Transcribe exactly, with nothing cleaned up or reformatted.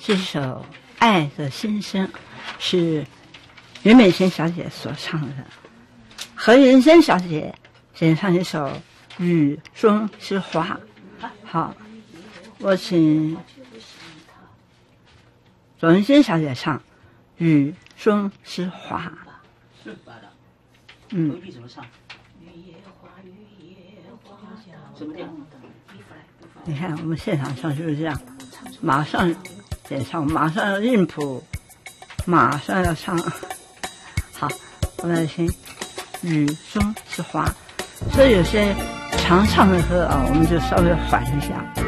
这首《爱的心声》是袁美仙小姐所唱的，何元珍小姐演唱一首《雨中之花》。好，我请左文仙小姐唱《雨中之花》。嗯， 回避怎么唱？什么调？ 你看我们现场唱就是这样，马上演唱，马上要认谱，马上要唱。好，我们来听《雨中之花》。所以有些常唱的歌啊，我们就稍微缓一下。